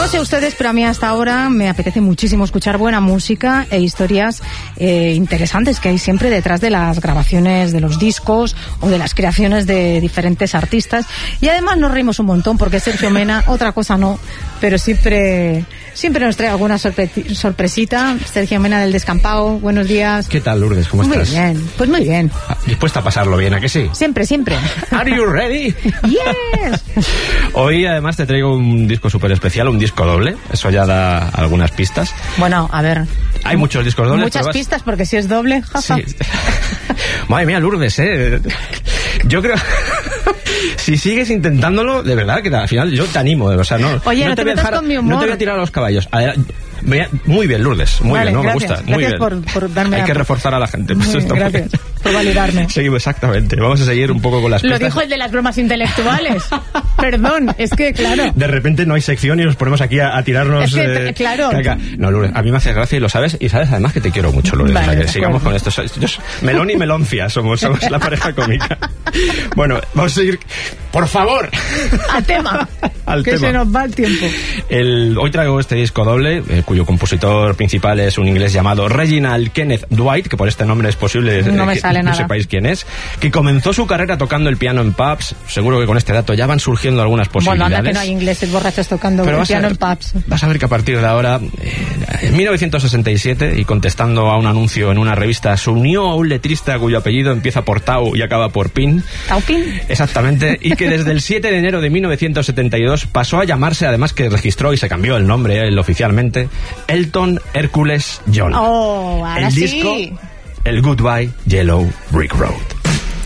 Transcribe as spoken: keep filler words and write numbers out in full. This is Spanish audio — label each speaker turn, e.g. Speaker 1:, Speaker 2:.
Speaker 1: sé ustedes, pero a mí hasta ahora me apetece muchísimo escuchar buena música e historias eh, interesantes que hay siempre detrás de las grabaciones de los discos o de las creaciones de diferentes artistas. Y además nos reímos un montón porque Sergio Mena, otra cosa no, pero siempre... Siempre nos trae alguna sorpre- sorpresita. Sergio Mena del Descampado, buenos días.
Speaker 2: ¿Qué tal, Lourdes? ¿Cómo
Speaker 1: muy
Speaker 2: estás?
Speaker 1: Muy bien, pues muy bien.
Speaker 2: Dispuesta a pasarlo bien, ¿a que sí?
Speaker 1: Siempre, siempre.
Speaker 2: ¿Are you ready?
Speaker 1: Yes.
Speaker 2: Hoy además te traigo un disco súper especial, un disco doble. Eso ya da algunas pistas.
Speaker 1: Bueno, a ver.
Speaker 2: Hay muchos discos dobles.
Speaker 1: Muchas
Speaker 2: vas...
Speaker 1: pistas porque si es doble, jaja.
Speaker 2: Sí. Madre mía, Lourdes, ¿eh? Yo creo... Si sigues intentándolo, de verdad, que al final yo te animo, o sea, no,
Speaker 1: Oye,
Speaker 2: no,
Speaker 1: no
Speaker 2: te,
Speaker 1: te
Speaker 2: voy a dejar,
Speaker 1: con mi humor.
Speaker 2: no te voy a tirar a los caballos. Muy bien, Lourdes, muy
Speaker 1: vale,
Speaker 2: bien, no
Speaker 1: gracias,
Speaker 2: me gusta, muy
Speaker 1: gracias
Speaker 2: bien.
Speaker 1: Por, por darme
Speaker 2: Hay
Speaker 1: a...
Speaker 2: que reforzar a la gente. Pues
Speaker 1: muy,
Speaker 2: esto
Speaker 1: gracias
Speaker 2: muy...
Speaker 1: por validarme.
Speaker 2: Seguimos, exactamente. Vamos a seguir un poco con las pistas.
Speaker 1: Lo dijo el de las bromas intelectuales. Perdón, es que claro.
Speaker 2: De repente no hay sección y nos ponemos aquí a, a tirarnos.
Speaker 1: Es que,
Speaker 2: eh,
Speaker 1: claro.
Speaker 2: Caca. No, Lourdes, a mí me hace gracia y lo sabes, y sabes además que te quiero mucho, Lourdes.
Speaker 1: Vale,
Speaker 2: o sea, que
Speaker 1: de
Speaker 2: sigamos
Speaker 1: acuerdo.
Speaker 2: con esto. Yo, melón y melonfia somos, somos la pareja cómica. Bueno, vamos a seguir. Por favor.
Speaker 1: Al tema.
Speaker 2: Al
Speaker 1: que
Speaker 2: tema.
Speaker 1: se nos va el tiempo.
Speaker 2: El, hoy traigo este disco doble, eh, cuyo compositor principal es un inglés llamado Reginald Kenneth Dwight, que por este nombre es posible
Speaker 1: no
Speaker 2: eh,
Speaker 1: me
Speaker 2: que
Speaker 1: sale
Speaker 2: no
Speaker 1: nada.
Speaker 2: sepáis quién es, que comenzó su carrera tocando el piano en pubs. Seguro que con este dato ya van surgiendo algunas posibilidades.
Speaker 1: Bueno, anda que no hay ingleses borrachos tocando
Speaker 2: Pero
Speaker 1: el
Speaker 2: vas
Speaker 1: piano
Speaker 2: a,
Speaker 1: en pubs.
Speaker 2: Vas a ver que a partir de ahora, eh, en mil novecientos sesenta y siete, y contestando a un anuncio en una revista, se unió a un letrista cuyo apellido empieza por Tau y acaba por Pin.
Speaker 1: ¿Taupin?
Speaker 2: Exactamente, y que desde el siete de enero de mil novecientos setenta y dos pasó a llamarse, además que registró y se cambió el nombre, él oficialmente, Elton Hercules John.
Speaker 1: Oh, ahora
Speaker 2: el
Speaker 1: sí.
Speaker 2: disco, el Goodbye Yellow Brick Road.